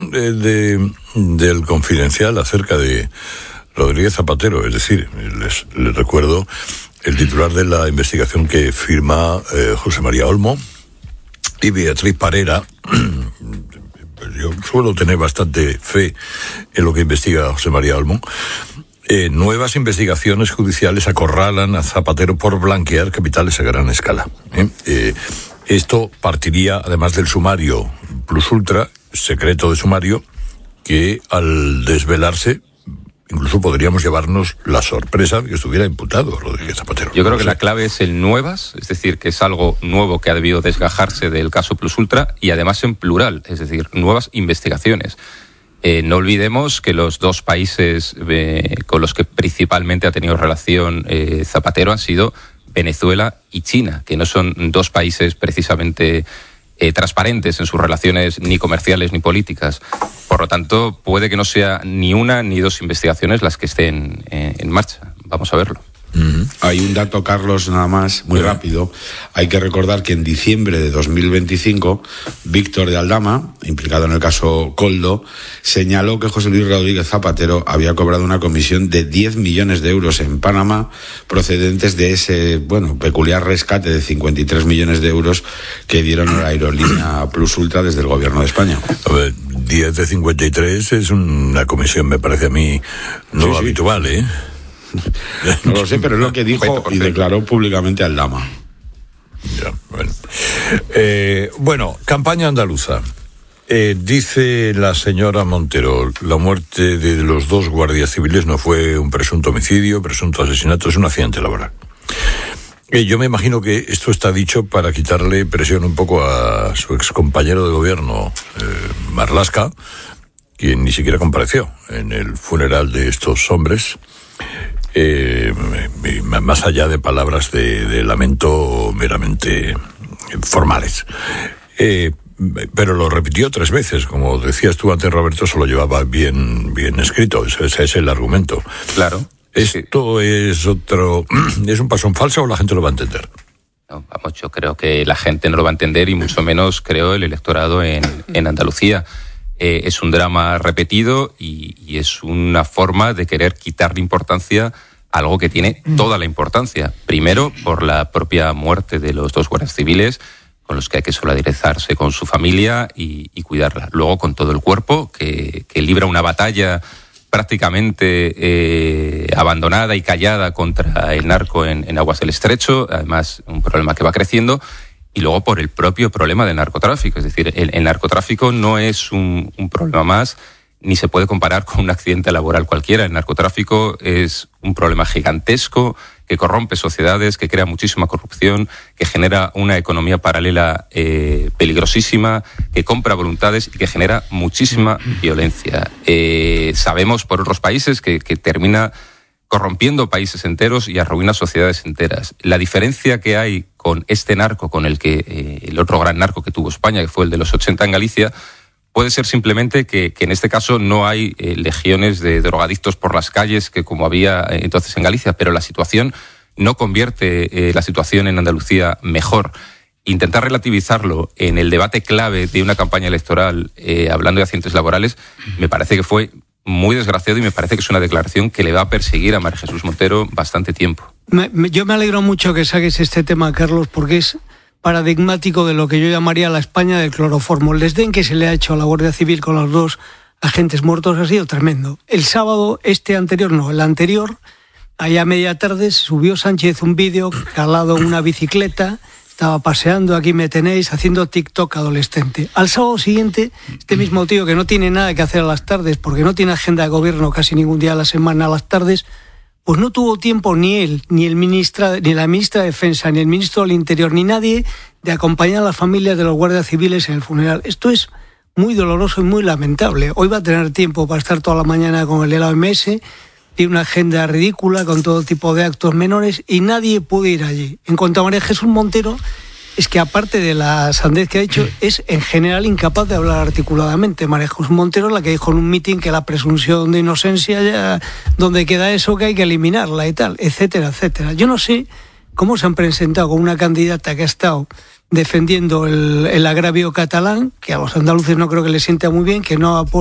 del Confidencial acerca de Rodríguez Zapatero, es decir, les recuerdo el titular de la investigación que firma José María Olmo y Beatriz Parera. Yo suelo tener bastante fe en lo que investiga José María Olmo. Nuevas investigaciones judiciales acorralan a Zapatero por blanquear capitales a gran escala. Esto partiría, además del sumario plus ultra, secreto de sumario, que al desvelarse incluso podríamos llevarnos la sorpresa de que estuviera imputado Rodríguez Zapatero. Yo creo que la clave es el nuevas, es decir, que es algo nuevo que ha debido desgajarse del caso plus ultra, y además en plural, es decir, nuevas investigaciones. No olvidemos que los dos países con los que principalmente ha tenido relación Zapatero han sido Venezuela y China, que no son dos países precisamente transparentes en sus relaciones ni comerciales ni políticas. Por lo tanto, puede que no sea ni una ni dos investigaciones las que estén en marcha. Vamos a verlo. Hay un dato, Carlos, nada más, muy rápido. Hay que recordar que en diciembre de 2025, Víctor de Aldama, implicado en el caso Koldo, señaló que José Luis Rodríguez Zapatero había cobrado una comisión de 10 millones de euros en Panamá, procedentes de ese, peculiar rescate de 53 millones de euros que dieron a la aerolínea Plus Ultra desde el gobierno de España. A ver, 10 de 53 es una comisión, me parece a mí, no habitual, ¿eh? No lo sé, pero es lo que dijo y declaró públicamente Aldama. Ya, bueno. Campaña andaluza. Dice la señora Montero, la muerte de los dos guardias civiles no fue un presunto homicidio, presunto asesinato, es un accidente laboral. Yo me imagino que esto está dicho para quitarle presión un poco a su excompañero de gobierno, Marlaska, quien ni siquiera compareció en el funeral de estos hombres. Más allá de palabras de lamento meramente formales. Pero lo repitió 3 veces, como decías tú antes, Roberto, se lo llevaba bien escrito, ese es el argumento. Claro. ¿Esto es un paso en falso o la gente lo va a entender? No, yo creo que la gente no lo va a entender y mucho menos, creo, el electorado en Andalucía. Es un drama repetido y es una forma de querer quitarle importancia a algo que tiene toda la importancia. Primero, por la propia muerte de los dos guardias civiles, con los que hay que solidarizarse con su familia y cuidarla. Luego, con todo el cuerpo, que libra una batalla prácticamente abandonada y callada contra el narco en aguas del Estrecho, además un problema que va creciendo. Y luego por el propio problema del narcotráfico. Es decir, el narcotráfico no es un problema más, ni se puede comparar con un accidente laboral cualquiera. El narcotráfico es un problema gigantesco que corrompe sociedades, que crea muchísima corrupción, que genera una economía paralela peligrosísima, que compra voluntades y que genera muchísima violencia. Sabemos por otros países que termina corrompiendo países enteros y arruina sociedades enteras. La diferencia que hay con este narco, con el otro gran narco que tuvo España, que fue el de los 80 en Galicia, puede ser simplemente que en este caso no hay legiones de drogadictos por las calles, que como había entonces en Galicia, pero la situación no convierte la situación en Andalucía mejor. Intentar relativizarlo en el debate clave de una campaña electoral, hablando de accidentes laborales, me parece que fue muy desgraciado y me parece que es una declaración que le va a perseguir a María Jesús Montero bastante tiempo. Yo me alegro mucho que saques este tema, Carlos, porque es paradigmático de lo que yo llamaría la España del cloroformo. El desdén que se le ha hecho a la Guardia Civil con los dos agentes muertos ha sido tremendo. El sábado, el anterior, allá a media tarde, subió Sánchez un vídeo calado en una bicicleta. Estaba paseando, aquí me tenéis, haciendo TikTok adolescente. Al sábado siguiente, este mismo tío que no tiene nada que hacer a las tardes, porque no tiene agenda de gobierno casi ningún día a la semana a las tardes, pues no tuvo tiempo ni él, ni la ministra de Defensa, ni el ministro del Interior, ni nadie de acompañar a las familias de los guardias civiles en el funeral. Esto es muy doloroso y muy lamentable. Hoy va a tener tiempo para estar toda la mañana con el de la OMS, tiene una agenda ridícula con todo tipo de actos menores y nadie puede ir allí. En cuanto a María Jesús Montero, es que aparte de la sandez que ha hecho, es en general incapaz de hablar articuladamente. María Jesús Montero es la que dijo en un mitin que la presunción de inocencia, ya donde queda eso que hay que eliminarla y tal, etcétera, etcétera. Yo no sé cómo se han presentado con una candidata que ha estado defendiendo el agravio catalán, que a los andaluces no creo que les sienta muy bien, que no